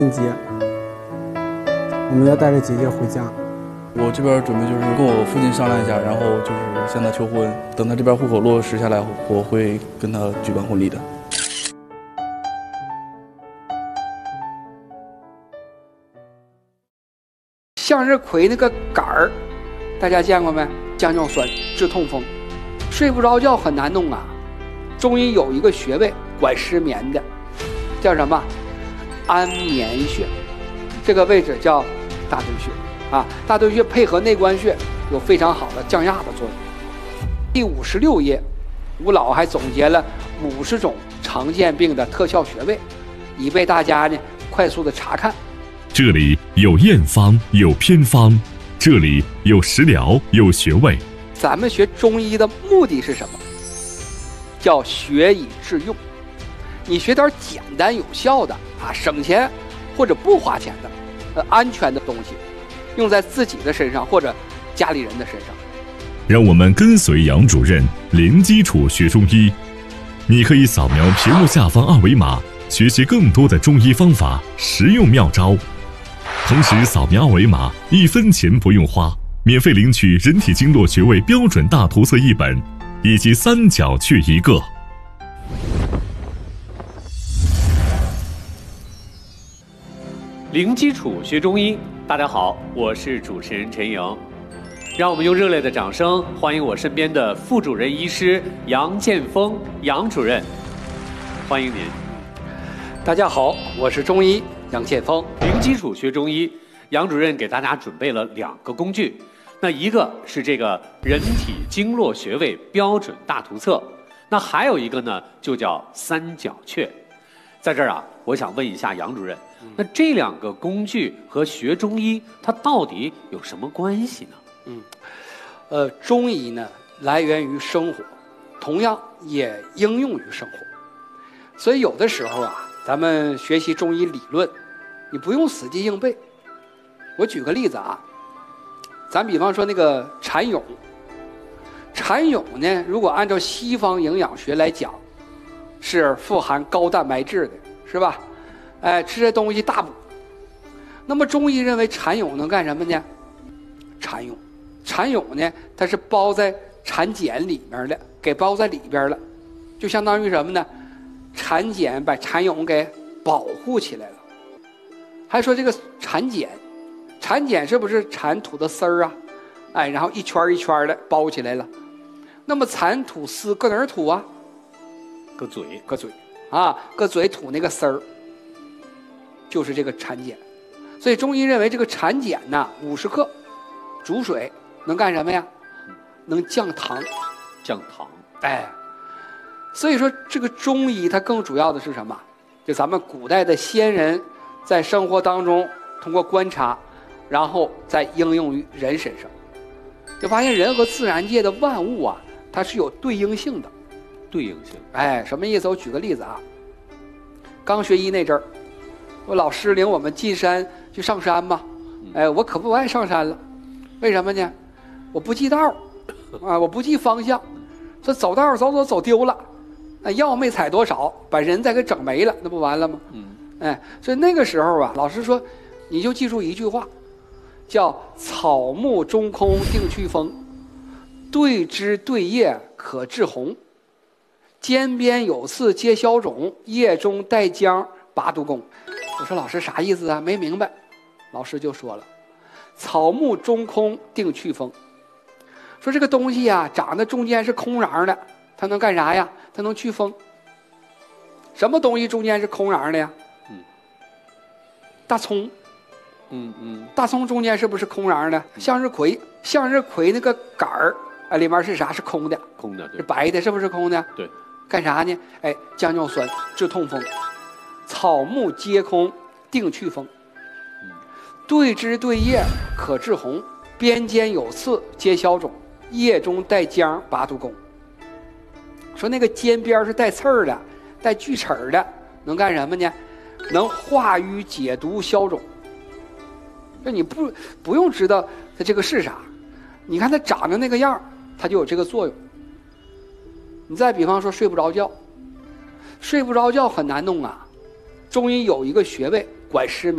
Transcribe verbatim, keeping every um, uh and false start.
节，我们要带着姐姐回家。 我这边准备就是跟我父亲商量一下，然后就是向他求婚。等他这边户口落实下来，我会跟他举办婚礼的。 向日葵那个杆儿，大家见过没？姜尿酸治痛风，睡不着觉很难弄啊。中医有一个穴位管失眠的，叫什么？安眠穴。这个位置叫大椎穴啊，大椎穴配合内关穴有非常好的降压的作用。第五十六页，吴老还总结了五十种常见病的特效穴位，以备大家呢快速的查看。 这里有验方，有偏方，这里有食疗，有穴位。 咱们学中医的目的是什么？叫学以致用。你学点简单有效的啊，省钱或者不花钱的，呃，安全的东西，用在自己的身上或者家里人的身上。 让我们跟随杨主任零基础学中医。你可以扫描屏幕下方二维码，学习更多的中医方法、实用妙招。同时扫描二维码，一分钱不用花，免费领取人体经络穴位标准大图册一本，以及三角穴一个。 零基础学中医，大家好，我是主持人陈莹。让我们用热烈的掌声欢迎我身边的副主任医师杨建峰杨主任，欢迎您。 大家好，我是中医杨建峰。 零基础学中医，杨主任给大家准备了两个工具，那一个是这个人体经络穴位标准大图册，那还有一个呢就叫三角穴。在这儿啊，我想问一下杨主任，那这两个工具和学中医它到底有什么关系呢？ 嗯，呃，中医呢来源于生活，同样也应用于生活，所以有的时候啊，咱们学习中医理论，你不用死记硬背。我举个例子啊，咱比方说那个蚕蛹，蚕蛹呢，如果按照西方营养学来讲，是富含高蛋白质的，是吧？哎，吃这东西大补。那么中医认为蚕蛹能干什么呢？蚕蛹，蚕蛹呢，它是包在蚕茧里面的，给包在里边了，就相当于什么呢？蚕茧把蚕蛹给保护起来了。还说这个蚕茧，蚕茧是不是蚕吐的丝儿啊？哎，然后一圈一圈的包起来了。那么蚕吐丝搁哪儿吐啊？ 搁嘴， 搁嘴啊，搁嘴吐那个丝儿，就是这个蚕茧。所以中医认为这个蚕茧呢，五十克煮水能干什么呀？能降糖。 降糖。 哎，所以说这个中医它更主要的是什么？就咱们古代的先人在生活当中通过观察，然后再应用于人身上，就发现人和自然界的万物啊，它是有对应性的。 对应性。 哎，什么意思？我举个例子啊，刚学医那阵儿，我老师领我们进山去上山嘛，哎，我可不爱上山了，为什么呢？我不记道啊，我不记方向，说走道走走走丢了，哎，药没采多少，把人再给整没了，那不完了吗？嗯，哎，所以那个时候啊，老师说，你就记住一句话，叫草木中空定祛风，对枝对叶可治红。尖边有刺皆消肿，叶中带浆拔毒功。我说老师啥意思啊？没明白。老师就说了，草木中空定祛风。说这个东西呀，长得中间是空瓤的，它能干啥呀？它能祛风。什么东西中间是空瓤的呀？嗯，大葱。嗯嗯，大葱中间是不是空瓤的？向日葵，向日葵那个杆儿啊，里面是啥？是空的。 空的， 是白的，是不是空的？ 对。 干啥呢？哎，姜尿酸治痛风，草木皆空定祛风，对枝对叶可治红，边间有刺皆消肿，叶中带浆拔毒功。说那个尖边是带刺儿的，带锯齿儿的，能干什么呢？能化瘀解毒消肿。那你不不用知道它这个是啥，你看它长得那个样，它就有这个作用。你再比方说睡不着觉，睡不着觉很难弄啊。中医有一个穴位管失眠。